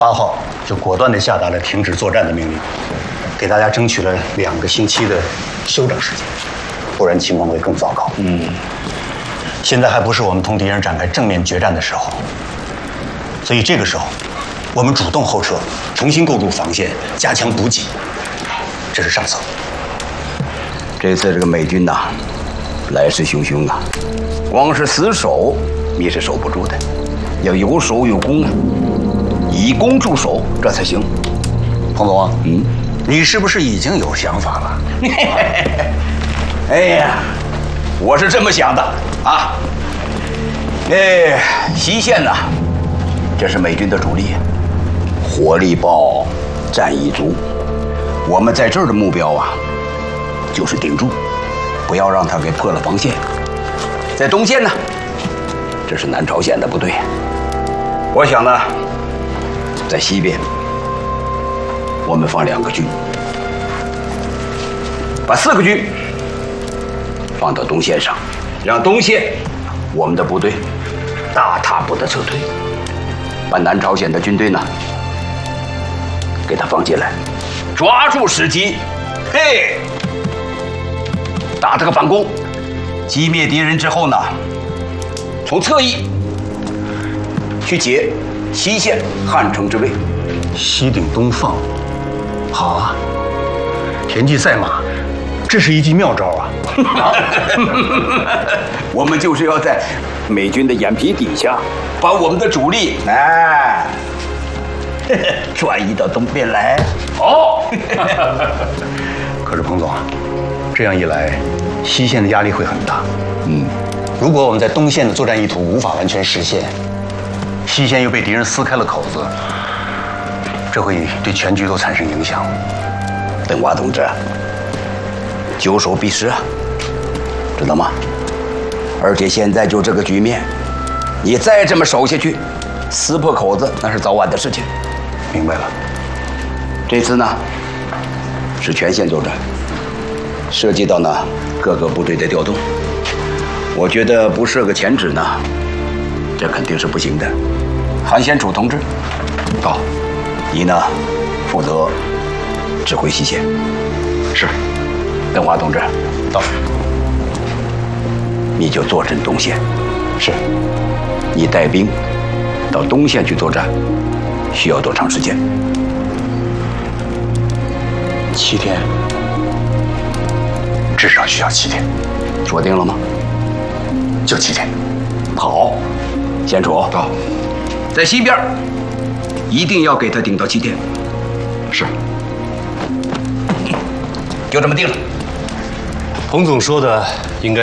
8号就果断地下达了停止作战的命令，给大家争取了2个星期的休整时间，不然情况会更糟糕。现在还不是我们同敌人展开正面决战的时候，所以这个时候，我们主动后撤，重新构筑防线，加强补给，这是上策。 这次这个美军呐，来势汹汹啊，光是死守你是守不住的，要有守有攻啊，以攻助守，这才行。 彭总，你是不是已经有想法了？ 哎呀，我是这么想的啊。西线呐，这是美军的主力，火力爆，战役足。我们在这儿的目标啊，就是顶住，不要让他给破了防线。在东线呢，这是南朝鲜的部队。我想呢，在西边，我们放2个军，把4个军放到东线上，让东线我们的部队大踏步的撤退，把南朝鲜的军队呢给他放进来，抓住时机，嘿，打这个反攻，击灭敌人之后呢，从侧翼去解西线汉城之围， 西顶东放，好啊！田忌赛马，这是一计妙招啊！ 我们就是要在美军的眼皮底下，把我们的主力转移到东边来。 好。可是彭总，这样一来，西线的压力会很大。如果我们在东线的作战意图无法完全实现，西线又被敌人撕开了口子，这会对全局都产生影响。 邓华同志，久守必失啊，知道吗？而且现在就这个局面，你再这么守下去，撕破口子那是早晚的事情。 明白了。 这次呢，是全线作战，涉及到呢各个部队的调动。我觉得不设个前指呢，这肯定是不行的。韩先楚同志，到，你呢负责指挥西线。 是。 邓华同志， 到。 你就坐镇东线。 是。 你带兵到东线去作战，需要多长时间 ？7天，至少需要7天。 说定了吗？ 就7天。 好，先楚到，在西边一定要给他顶到7天。 是。 就这么定了。 彭总说的应该。